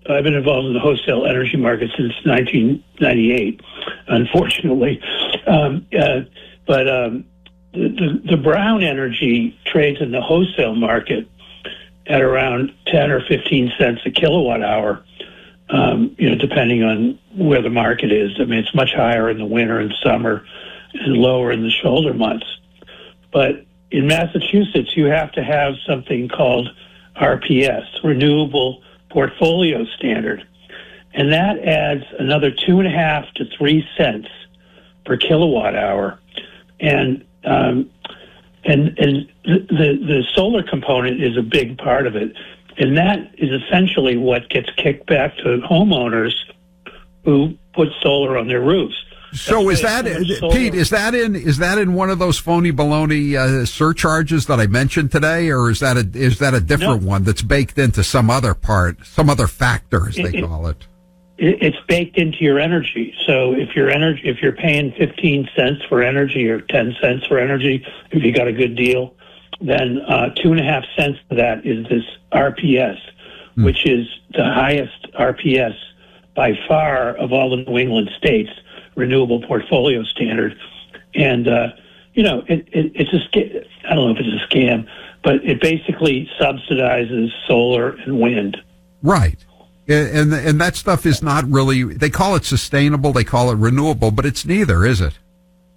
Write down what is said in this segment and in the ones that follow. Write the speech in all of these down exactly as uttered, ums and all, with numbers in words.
I've been involved in the wholesale energy market since nineteen ninety-eight, unfortunately. Um, uh, but um, the, the, the brown energy trades in the wholesale market at around ten or fifteen cents a kilowatt hour, um, you know, depending on where the market is. I mean, it's much higher in the winter and summer and lower in the shoulder months. But in Massachusetts, you have to have something called R P S, Renewable Portfolio Standard, and that adds another two and a half to three cents per kilowatt hour, and um, and and the the solar component is a big part of it, and that is essentially what gets kicked back to homeowners who put solar on their roofs. So is that, Pete, is that in, is that in one of those phony baloney uh, surcharges that I mentioned today, or is that a, is that a different no. one that's baked into some other part, some other factor, as they it, call it? it? It's baked into your energy. So if your energy, if you're paying fifteen cents for energy or ten cents for energy, if you got a good deal, then uh, two and a half cents of that is this R P S, hmm. which is the highest R P S by far of all the New England states. Renewable Portfolio Standard, and uh, you know it, it, it's a sca- I don't know if it's a scam, but it basically subsidizes solar and wind. Right, and and that stuff is not really. They call it sustainable, they call it renewable, but it's neither, is it?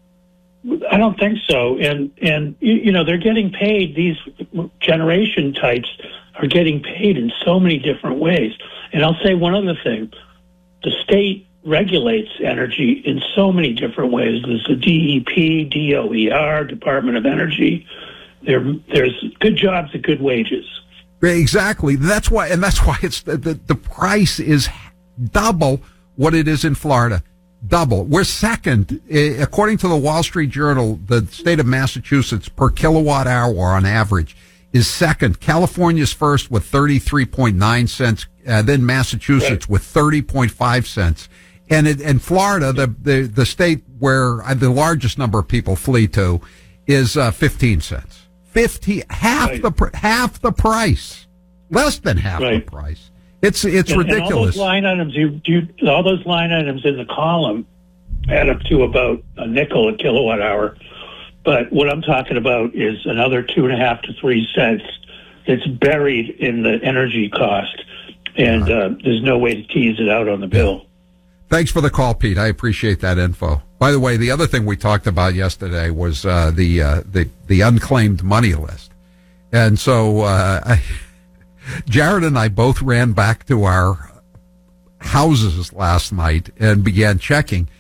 I don't think so. And and you, you know they're getting paid. These generation types are getting paid in so many different ways. And I'll say one other thing: the state regulates energy in so many different ways. There's the D E P, D O E R, Department of Energy. There, there's good jobs at good wages. Exactly. That's why, and that's why it's the, the, the price is double what it is in Florida. Double. We're second, according to the Wall Street Journal. The state of Massachusetts per kilowatt hour on average is second. California's first with thirty-three point nine cents. Uh, then Massachusetts right. with thirty point five cents. And it, and Florida, the, the, the state where the largest number of people flee to, is uh, fifteen cents. Fifty half right. the half the price, less than half right. the price. It's it's and, ridiculous. And all those line items, you, you all those line items in the column add up to about a nickel a kilowatt hour. But what I'm talking about is another two and a half to three cents that's buried in the energy cost, and right. uh, there's no way to tease it out on the bill. Thanks for the call, Pete. I appreciate that info. By the way, the other thing we talked about yesterday was uh, the uh, the the unclaimed money list, and so uh, I, Jared and I both ran back to our houses last night and began checking.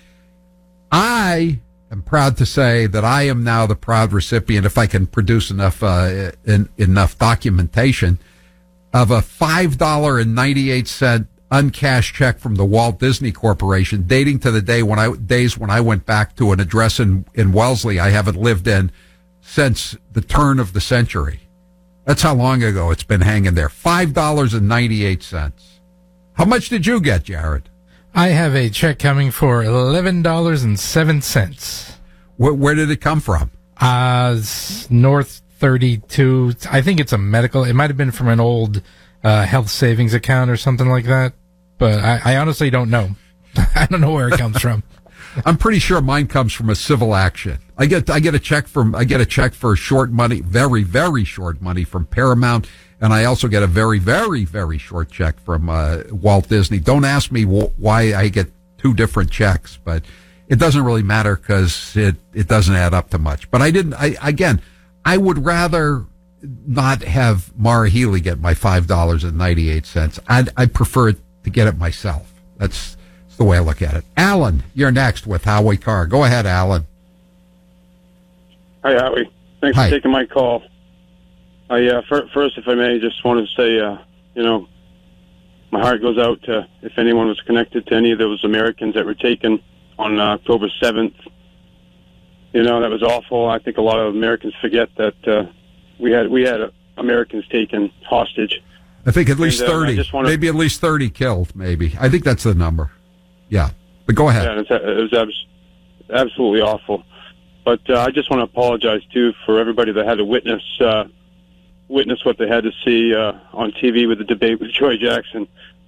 I am proud to say that I am now the proud recipient, if I can produce enough uh, in, enough documentation, of a five dollars and ninety-eight cents uncashed check from the Walt Disney Corporation dating to the day when I days when I went back to an address in, in Wellesley I haven't lived in since the turn of the century. That's how long ago it's been hanging there. five dollars and ninety-eight cents. How much did you get, Jared? I have a check coming for eleven dollars and seven cents. Where, where did it come from? Uh, North thirty-two. I think it's a medical. It might have been from an old uh, health savings account or something like that. But I, I honestly don't know. I don't know where it comes from. I'm pretty sure mine comes from a civil action. I get I get a check from I get a check for short money, very very short money from Paramount, and I also get a very very very short check from uh, Walt Disney. Don't ask me wh- why I get two different checks, but it doesn't really matter because it it doesn't add up to much. But I didn't. I again, I would rather not have Mara Healy get my five dollars and ninety eight cents. I'd I prefer to get it myself. That's the way I look at it. Alan, you're next with Howie Carr. Go ahead, Alan. Hi, Howie. Thanks Hi. for taking my call. I, uh, first, if I may, just wanted to say, uh, you know, my heart goes out to if anyone was connected to any of those Americans that were taken on uh, October seventh. You know, that was awful. I think a lot of Americans forget that uh, we had we had uh, Americans taken hostage. I think at least and, uh, thirty, wanna... maybe at least thirty killed, maybe. I think that's the number. Yeah, but go ahead. Yeah, it was abs- absolutely awful. But uh, I just want to apologize, too, for everybody that had to witness uh, witness what they had to see uh, on T V with the debate with Joy Jackson.